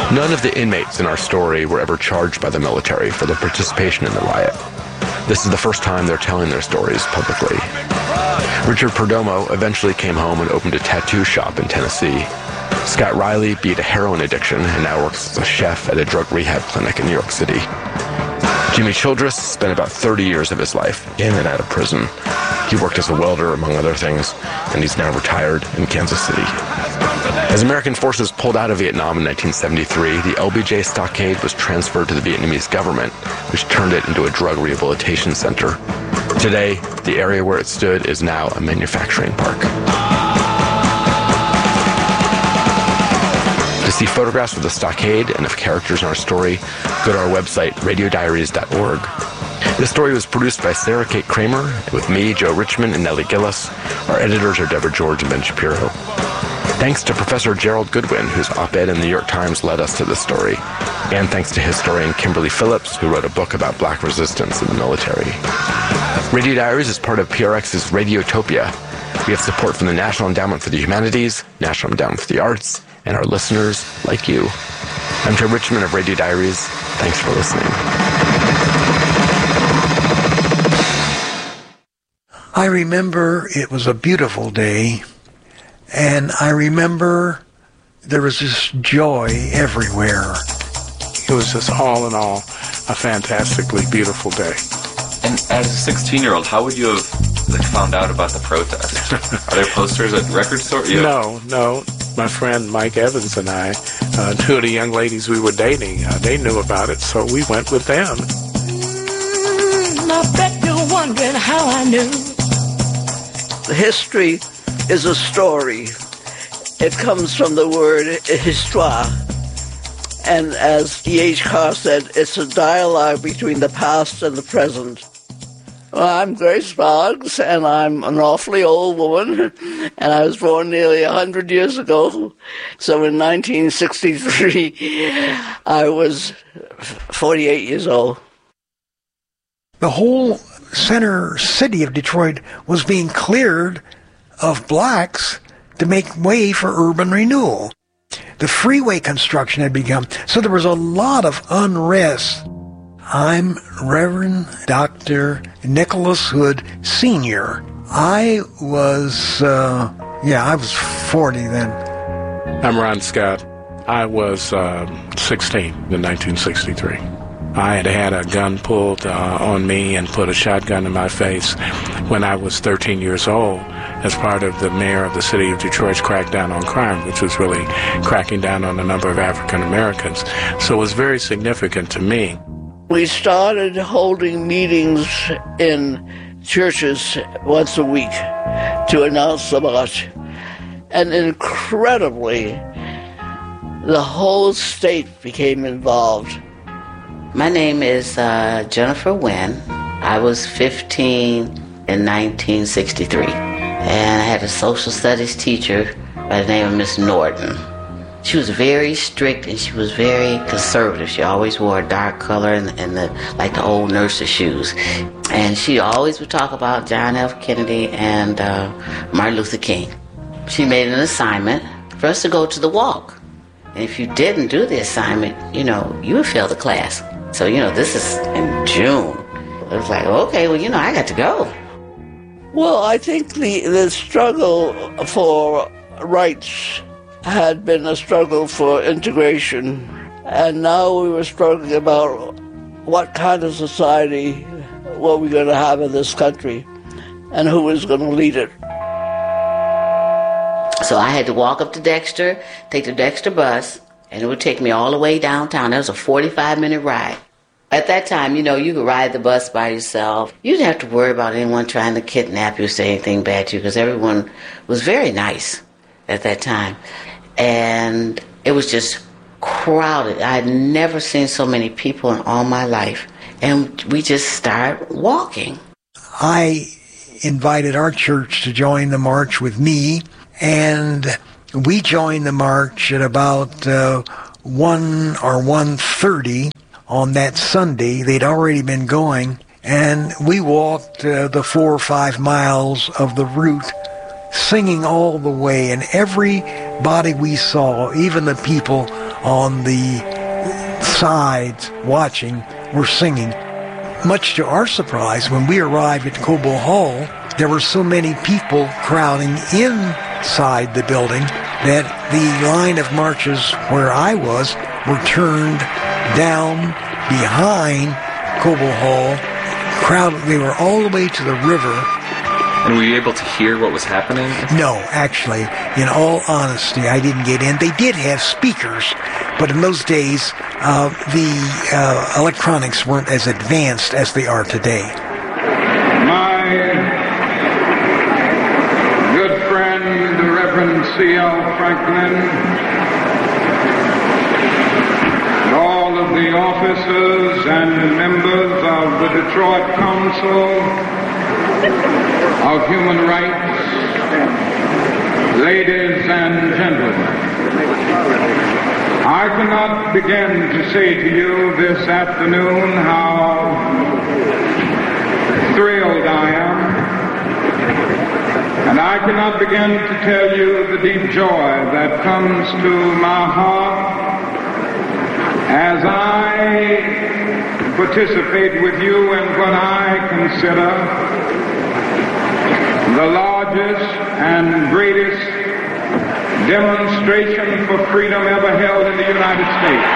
None of the inmates in our story were ever charged by the military for their participation in the riot. This is the first time they're telling their stories publicly. Richard Perdomo eventually came home and opened a tattoo shop in Tennessee. Scott Riley beat a heroin addiction and now works as a chef at a drug rehab clinic in New York City. Jimmy Childress spent about 30 years of his life in and out of prison. He worked as a welder, among other things, and he's now retired in Kansas City. As American forces pulled out of Vietnam in 1973, the LBJ Stockade was transferred to the Vietnamese government, which turned it into a drug rehabilitation center. Today, the area where it stood is now a manufacturing park. To see photographs of the stockade and of characters in our story, go to our website, radiodiaries.org. This story was produced by Sarah Kate Kramer, with me, Joe Richmond, and Nellie Gillis. Our editors are Deborah George and Ben Shapiro. Thanks to Professor Gerald Goodwin, whose op-ed in the New York Times led us to this story. And thanks to historian Kimberly Phillips, who wrote a book about black resistance in the military. Radio Diaries is part of PRX's Radiotopia. We have support from the National Endowment for the Humanities, National Endowment for the Arts, and our listeners like you. I'm Joe Richmond of Radio Diaries. Thanks for listening. I remember it was a beautiful day, and I remember there was this joy everywhere. It was just all in all a fantastically beautiful day. And as a 16-year-old, how would you have found out about the protest? Are there posters at record stores? No. My friend Mike Evans and I, two of the young ladies we were dating, they knew about it, so we went with them. I bet you're wondering how I knew. History is a story. It comes from the word histoire. And as D.H. Carr said, it's a dialogue between the past and the present. Well, I'm Grace Boggs, and I'm an awfully old woman, and I was born nearly 100 years ago. So in 1963, I was 48 years old. The whole center city of Detroit was being cleared of blacks to make way for urban renewal. The freeway construction had begun, so there was a lot of unrest. I'm Reverend Dr. Nicholas Hood Sr. I was 40 then. I'm Ron Scott. I was 16 in 1963. I had had a gun pulled on me and put a shotgun in my face when I was 13 years old as part of the mayor of the city of Detroit's crackdown on crime, which was really cracking down on a number of African Americans. So it was very significant to me. We started holding meetings in churches once a week to announce the march. And incredibly, the whole state became involved. My name is Jennifer Wynn. I was 15 in 1963. And I had a social studies teacher by the name of Miss Norton. She was very strict and she was very conservative. She always wore a dark color and the old nurse's shoes. And she always would talk about John F. Kennedy and Martin Luther King. She made an assignment for us to go to the walk. And if you didn't do the assignment, you would fail the class. So, this is in June. It was like, okay, well, I got to go. Well, I think the struggle for rights had been a struggle for integration. And now we were struggling about what kind of society were we going to have in this country and who was going to lead it. So I had to walk up to Dexter, take the Dexter bus, and it would take me all the way downtown. That was a 45-minute ride. At that time, you could ride the bus by yourself. You didn't have to worry about anyone trying to kidnap you or say anything bad to you because everyone was very nice at that time. And it was just crowded. I had never seen so many people in all my life. And we just started walking. I invited our church to join the march with me, and we joined the march at about 1 or 1:30 on that Sunday. They'd already been going, and we walked the 4 or 5 miles of the route, singing all the way, and everybody we saw, even the people on the sides watching were singing. Much to our surprise, when we arrived at Cobo Hall, there were so many people crowding inside the building that the line of marches where I was were turned down behind Cobo Hall. They were all the way to the river. And were you able to hear what was happening? No, actually, in all honesty, I didn't get in. They did have speakers, but in those days, the electronics weren't as advanced as they are today. My good friend, the Reverend C.L. Franklin, and all of the officers and members of the Detroit Council of Human Rights, ladies and gentlemen, I cannot begin to say to you this afternoon how thrilled I am, and I cannot begin to tell you the deep joy that comes to my heart as I participate with you in what I consider the largest and greatest demonstration for freedom ever held in the United States.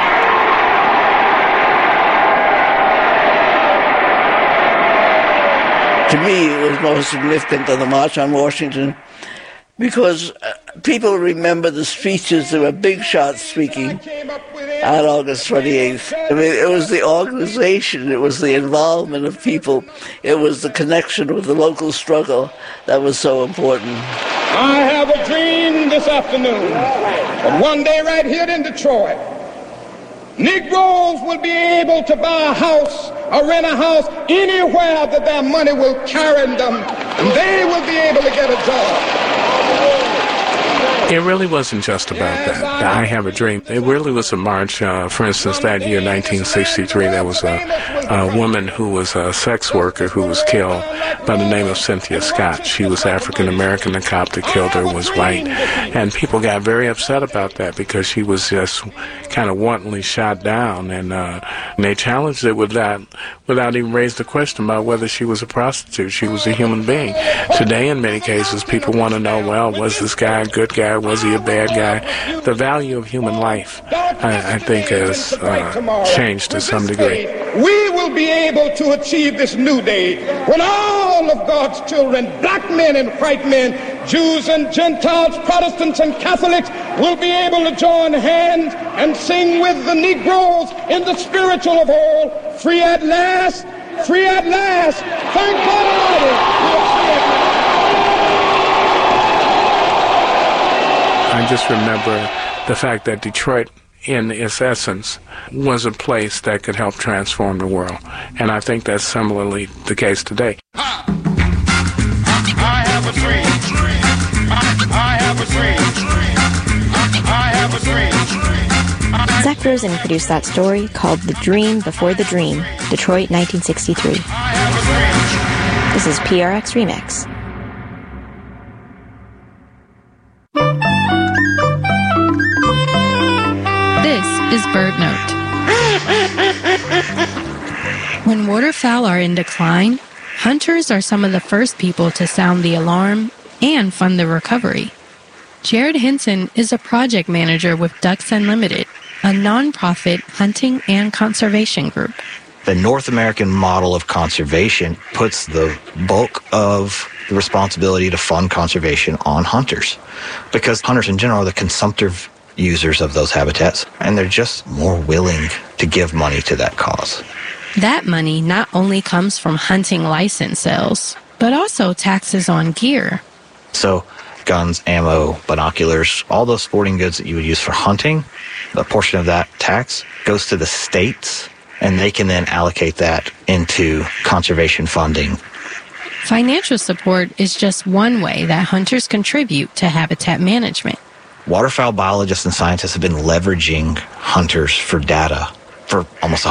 To me, it was more significant than the March on Washington because people remember the speeches. There were big shots speaking on August 28th. I mean, it was the organization, it was the involvement of people, it was the connection with the local struggle that was so important. I have a dream this afternoon that one day right here in Detroit, Negroes will be able to buy a house or rent a house anywhere that their money will carry them, and they will be able to get a job. It really wasn't just about that. I Have a Dream. It really was a march. For instance, that year, 1963, there was a woman who was a sex worker who was killed by the name of Cynthia Scott. She was African American. The cop that killed her was white. And people got very upset about that because she was just kind of wantonly shot down. And they challenged it without even raising the question about whether she was a prostitute. She was a human being. Today, in many cases, people want to know, well, was this guy a good guy? Was he a bad guy? The value of human life, I think, has changed to some degree. We will be able to achieve this new day when all of God's children, black men and white men, Jews and Gentiles, Protestants and Catholics, will be able to join hands and sing with the Negroes in the spiritual of all, free at last, free at last. Thank God Almighty. I just remember the fact that Detroit, in its essence, was a place that could help transform the world. And I think that's similarly the case today. I have a dream. I have a dream. I have a dream. Zach Rosen produced that story called The Dream Before the Dream, Detroit, 1963. This is PRX Remix. This is Bird Note. When waterfowl are in decline, hunters are some of the first people to sound the alarm and fund the recovery. Jared Henson is a project manager with Ducks Unlimited, a nonprofit hunting and conservation group. The North American model of conservation puts the bulk of the responsibility to fund conservation on hunters, because hunters in general are the consumptive users of those habitats, and they're just more willing to give money to that cause. That money not only comes from hunting license sales, but also taxes on gear. So guns, ammo, binoculars, all those sporting goods that you would use for hunting, a portion of that tax goes to the states, and they can then allocate that into conservation funding. Financial support is just one way that hunters contribute to habitat management. Waterfowl biologists and scientists have been leveraging hunters for data for almost